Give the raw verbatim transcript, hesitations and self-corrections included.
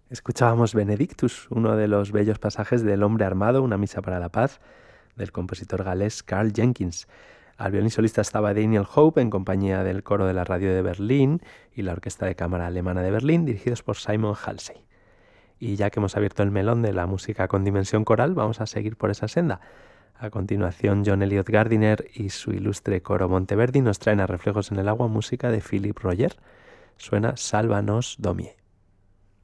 Escuchábamos Benedictus, uno de los bellos pasajes del Hombre Armado, una misa para la paz, del compositor galés Karl Jenkins. Al violín solista estaba Daniel Hope en compañía del coro de la radio de Berlín y la orquesta de cámara alemana de Berlín, dirigidos por Simon Halsey. Y ya que hemos abierto el melón de la música con dimensión coral, vamos a seguir por esa senda. A continuación, John Eliot Gardiner y su ilustre coro Monteverdi nos traen a Reflejos en el agua música de Philippe Roger. Suena Sálvanos Domie.